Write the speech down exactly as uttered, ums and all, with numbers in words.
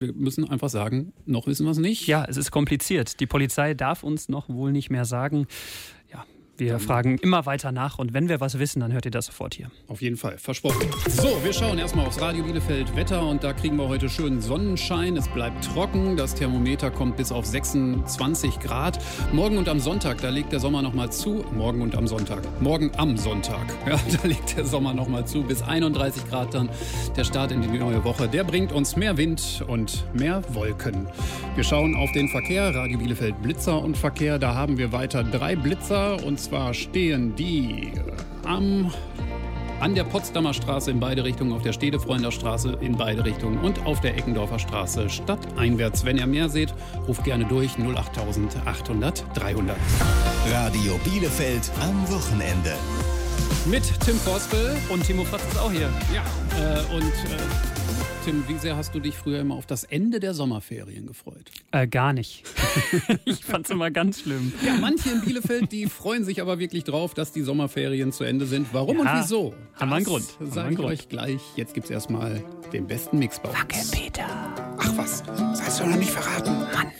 Wir müssen einfach sagen, noch wissen wir es nicht. Ja, es ist kompliziert. Die Polizei darf uns noch wohl nicht mehr sagen. Ja, wir fragen immer weiter nach und wenn wir was wissen, dann hört ihr das sofort hier. Auf jeden Fall, versprochen. So, wir schauen erstmal aufs Radio Bielefeld Wetter und da kriegen wir heute schönen Sonnenschein. Es bleibt trocken, das Thermometer kommt bis auf sechsundzwanzig Grad. Morgen und am Sonntag, da legt der Sommer nochmal zu. Morgen und am Sonntag. Morgen am Sonntag, ja, da legt der Sommer nochmal zu. Bis einunddreißig Grad dann der Start in die neue Woche. Der bringt uns mehr Wind und mehr Wolken. Wir schauen auf den Verkehr, Radio Bielefeld Blitzer und Verkehr. Da haben wir weiter drei Blitzer und zwar stehen die am, an der Potsdamer Straße in beide Richtungen, auf der Stedefreunter Straße in beide Richtungen und auf der Eckendorfer Straße stadteinwärts. Wenn ihr mehr seht, ruft gerne durch null acht achthundert dreihundert. Radio Bielefeld am Wochenende. Mit Tim Forspel. Und Timo Fratz ist auch hier. Ja, äh, und äh, Tim, wie sehr hast du dich früher immer auf das Ende der Sommerferien gefreut? Äh, gar nicht. Ich fand's immer ganz schlimm. Ja, manche in Bielefeld, die freuen sich aber wirklich drauf, dass die Sommerferien zu Ende sind. Warum ja, und wieso? Haben wir einen Grund. Sag ich euch gleich. Jetzt gibt's erstmal den besten Mix bei uns. Danke, Peter. Ach was, das hast du noch nicht verraten. Mann.